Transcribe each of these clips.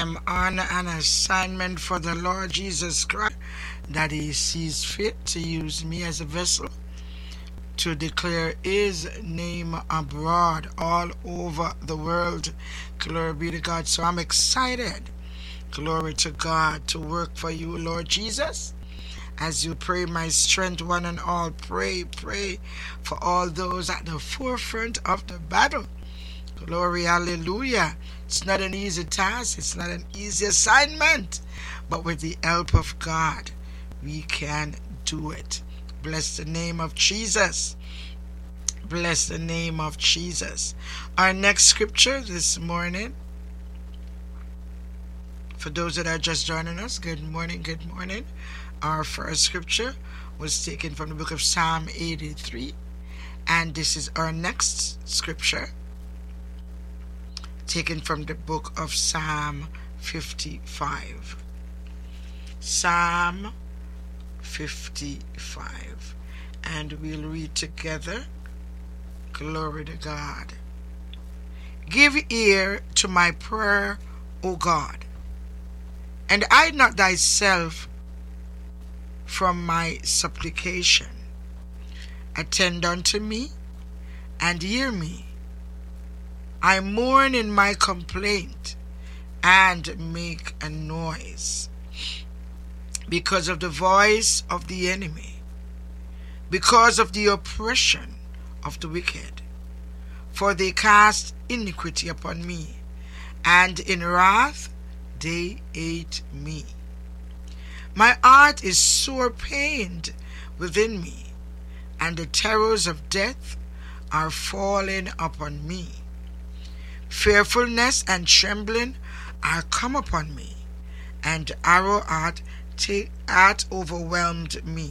am on an assignment for the Lord Jesus Christ, that He sees fit to use me as a vessel to declare His name abroad all over the world. Glory be to God. So I'm excited, glory to God, to work for you, Lord Jesus. As you pray, my strength, one and all, pray for all those at the forefront of the battle. Glory, hallelujah. It's not an easy task, it's not an easy assignment, but with the help of God, we can do it. Bless the name of Jesus. Bless the name of Jesus. Our next scripture this morning, for those that are just joining us, good morning, good morning. Our first scripture was taken from the book of Psalm 83, and this is our next scripture, taken from the book of Psalm 55. Psalm 55. And we'll read together. Glory to God. Give ear to my prayer, O God, and hide not thyself from my supplication. Attend unto me, and hear me. I mourn in my complaint, and make a noise because of the voice of the enemy, because of the oppression of the wicked. For they cast iniquity upon me, and in wrath they hate me. My heart is sore pained within me, and the terrors of death are fallen upon me. Fearfulness and trembling are come upon me, and arrow hath overwhelmed me.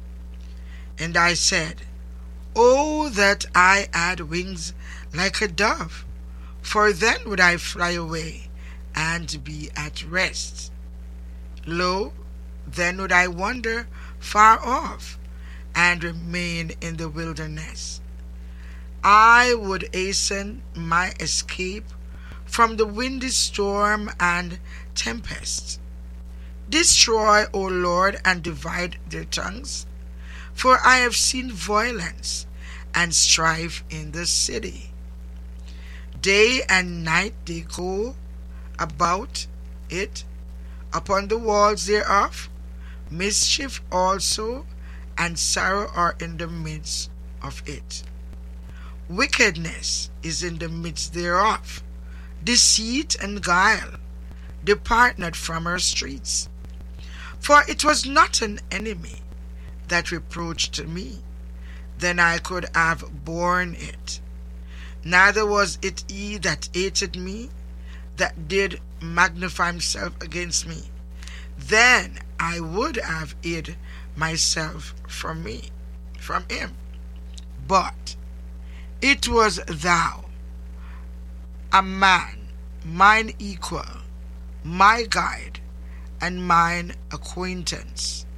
And I said, Oh, that I had wings like a dove, for then would I fly away and be at rest. Lo, then would I wander far off and remain in the wilderness. I would hasten my escape from the windy storm and tempest. Destroy, O Lord, and divide their tongues, for I have seen violence and strife in the city. Day and night they go about it, upon the walls thereof. Mischief also and sorrow are in the midst of it. Wickedness is in the midst thereof. Deceit and guile depart not from her streets. For it was not an enemy that reproached me, then I could have borne it. Neither was it he that hated me, that did magnify himself against me. Then I would have hid myself from him. But it was thou, a man, mine equal, my guide, and mine acquaintance,